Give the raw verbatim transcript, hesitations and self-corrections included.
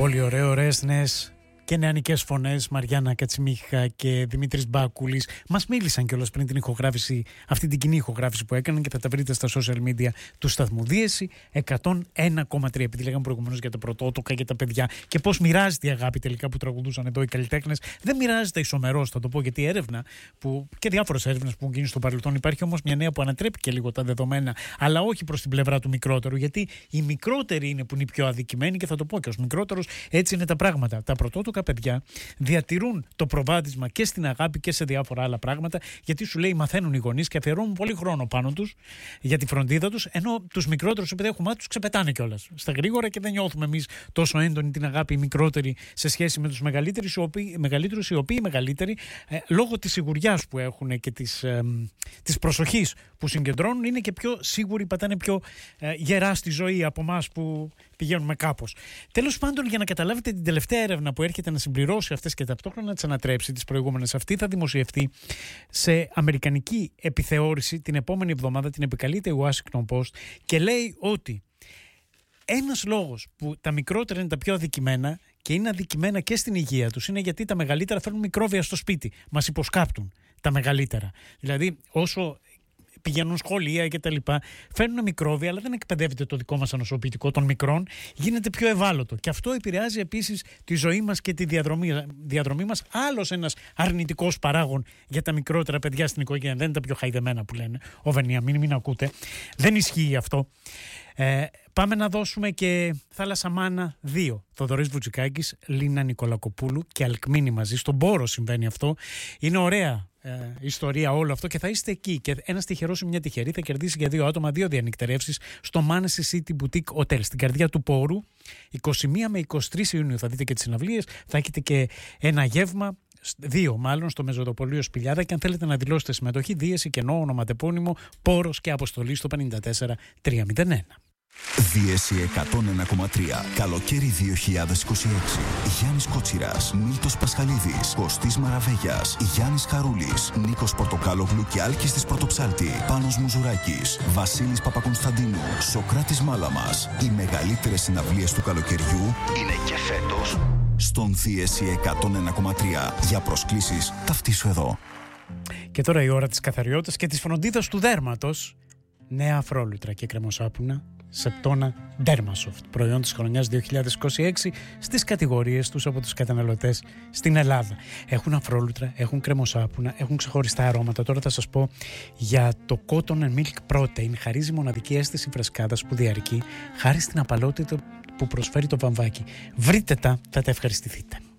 Πολύ ωραίο, ωραίες νέες και νεανικές φωνές, Μαριάννα Κατσιμίχα και Δημήτρης Μπάκουλης. Μας μίλησαν κιόλας πριν την ηχογράφηση, αυτή την κοινή ηχογράφηση που έκαναν, και θα τα βρείτε στα social media του σταθμού. Δίεση εκατόν ένα κόμμα τρία. Επειδή λέγαμε προηγουμένως για τα πρωτότοκα, για τα παιδιά και πώς μοιράζεται η αγάπη τελικά που τραγουδούσαν εδώ οι καλλιτέχνες. Δεν μοιράζεται ισομερώς, θα το πω, γιατί η έρευνα που, και διάφορες έρευνες που έχουν γίνει στο παρελθόν, υπάρχει όμως μια νέα που ανατρέπει και λίγο τα δεδομένα, αλλά όχι προς την πλευρά του μικρότερου, γιατί οι μικρότεροι είναι που είναι οι πιο αδικημένοι, και θα το πω και ως μικρότερος, έτσι είναι τα πράγματα. Τα πρωτότοκα παιδιά διατηρούν το προβάδισμα και στην αγάπη και σε διάφορα άλλα πράγματα, γιατί σου λέει μαθαίνουν οι γονείς και αφιερώνουν πολύ χρόνο πάνω τους για τη φροντίδα τους, ενώ τους μικρότερους, επειδή έχουμε μάθει, τους ξεπετάνε κιόλας στα γρήγορα και δεν νιώθουμε εμείς τόσο έντονη την αγάπη οι μικρότεροι σε σχέση με τους μεγαλύτερους, οι οποίοι, μεγαλύτερους, οι οποίοι μεγαλύτεροι ε, λόγω της σιγουριάς που έχουν και της, ε, της προσοχής που συγκεντρώνουν, είναι και πιο σίγουροι, πατάνε πιο ε, γερά στη ζωή από εμάς που πηγαίνουμε κάπως. Τέλος πάντων, για να καταλάβετε την τελευταία έρευνα που έρχεται να συμπληρώσει αυτές και ταυτόχρονα να τις ανατρέψει τις προηγούμενες, αυτή θα δημοσιευτεί σε αμερικανική επιθεώρηση την επόμενη εβδομάδα, την επικαλείται η Washington Post, και λέει ότι ένας λόγος που τα μικρότερα είναι τα πιο αδικημένα, και είναι αδικημένα και στην υγεία τους, είναι γιατί τα μεγαλύτερα φέρνουν μικρόβια στο σπίτι. Μας υποσκάπτουν τα μεγαλύτερα. Δηλαδή, όσο πηγαίνουν σχολεία και τα λοιπά, φέρνουν μικρόβια, αλλά δεν εκπαιδεύεται το δικό μας ανοσοποιητικό των μικρών, γίνεται πιο ευάλωτο. Και αυτό επηρεάζει επίσης τη ζωή μας και τη διαδρομή, διαδρομή μας. Άλλος ένας αρνητικός παράγων για τα μικρότερα παιδιά στην οικογένεια. Δεν είναι τα πιο χαϊδεμένα που λένε. Ο Βενιαμίν, μην ακούτε. Δεν ισχύει αυτό. Ε, πάμε να δώσουμε και Θάλασσα Μάνα δύο. Θοδωρής Βουτσικάκης, Λίνα Νικολακοπούλου και Αλκμίνη μαζί. Στον Πόρο συμβαίνει αυτό. Είναι ωραία ε, ιστορία όλο αυτό, και θα είστε εκεί. Και ένας τυχερός ή μια τυχερή θα κερδίσει για δύο άτομα δύο διανυκτερεύσεις στο Manessy City Boutique Hotel στην καρδιά του Πόρου. είκοσι μία με είκοσι τρεις Ιουνίου θα δείτε και τις συναυλίες. Θα έχετε και ένα γεύμα. Δύο μάλλον στο Μεζοδοπολείο Σπηλιάδα, και αν θέλετε να δηλώσετε συμμετοχή, δίεση, κενό, ονοματεπώνυμο, Πόρος και αποστολή στο πενήντα τέσσερα τριακόσια ένα. Δίεση εκατόν ένα κόμμα τρία. Καλοκαίρι δύο χιλιάδες είκοσι έξι. Γιάννης Κότσιρας, Μίλτος Πασχαλίδης, Κωστής Μαραβέγιας, Γιάννης Χαρούλης, Νίκος Πορτοκάλογλου και Άλκης της Πρωτοψάλτη, Πάνος Μουζουράκης, Βασίλης Παπακονσταντίνου, Σοκράτης Μάλαμας. Οι μεγαλύτερες συναυλίες του καλοκαιριού είναι και φέτος στον Δίεση εκατόν ένα κόμμα τρία. Για προσκλήσεις ταυτίσου εδώ. Και τώρα η ώρα της καθαριότητας και της φροντίδας του δέρματος. Νέα αφρόλουτρα και κρεμοσάπουνα Σεπτόνα Dermasoft, προϊόν της χρονιάς δύο χιλιάδες είκοσι έξι στις κατηγορίες τους από τους καταναλωτές στην Ελλάδα. Έχουν αφρόλουτρα, έχουν κρεμοσάπουνα, έχουν ξεχωριστά αρώματα. Τώρα θα σας πω για το Cotton and Milk Protein. Χαρίζει μοναδική αίσθηση φρεσκάδας που διαρκεί χάρη στην απαλότητα που προσφέρει το βαμβάκι. Βρείτε τα, θα τα ευχαριστηθείτε.